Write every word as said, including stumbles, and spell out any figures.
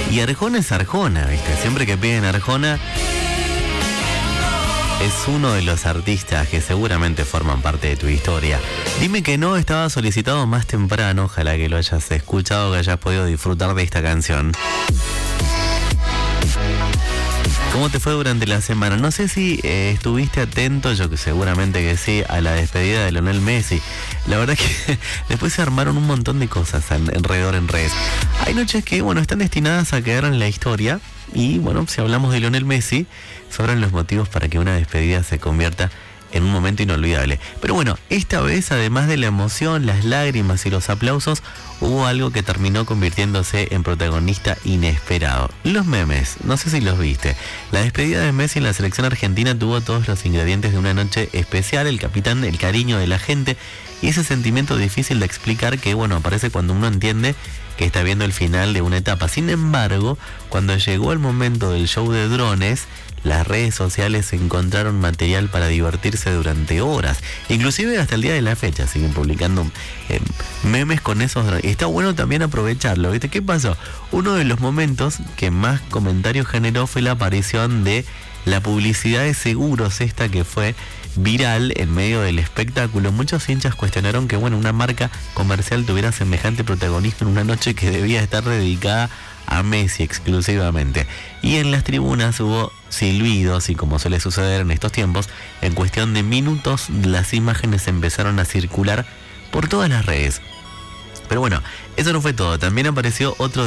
Y Arjona es Arjona, ¿viste? Siempre que piden Arjona, es uno de los artistas que seguramente forman parte de tu historia. Dime que no estaba solicitado más temprano, ojalá que lo hayas escuchado, que hayas podido disfrutar de esta canción. ¿Cómo te fue durante la semana? No sé si eh, estuviste atento, yo que seguramente que sí, a la despedida de Lionel Messi. La verdad que después se armaron un montón de cosas alrededor en redes. Hay noches que, bueno, están destinadas a quedar en la historia. Y bueno, si hablamos de Lionel Messi, sobran los motivos para que una despedida se convierta en un momento inolvidable. Pero bueno, esta vez, además de la emoción, las lágrimas y los aplausos, hubo algo que terminó convirtiéndose en protagonista inesperado. Los memes, no sé si los viste. La despedida de Messi en la selección argentina tuvo todos los ingredientes de una noche especial, el capitán, el cariño de la gente y ese sentimiento difícil de explicar que, bueno, aparece cuando uno entiende que está viendo el final de una etapa. Sin embargo, cuando llegó el momento del show de drones, las redes sociales encontraron material para divertirse durante horas. Inclusive hasta el día de la fecha siguen publicando eh, memes con esos drones. Y está bueno también aprovecharlo, ¿viste? ¿Qué pasó? Uno de los momentos que más comentarios generó fue la aparición de la publicidad de seguros, esta que fue viral en medio del espectáculo. Muchos hinchas cuestionaron que, bueno, una marca comercial tuviera semejante protagonismo en una noche que debía estar dedicada a Messi exclusivamente. Y en las tribunas hubo silbidos y, como suele suceder en estos tiempos, en cuestión de minutos las imágenes empezaron a circular por todas las redes. Pero bueno, eso no fue todo. También apareció otro de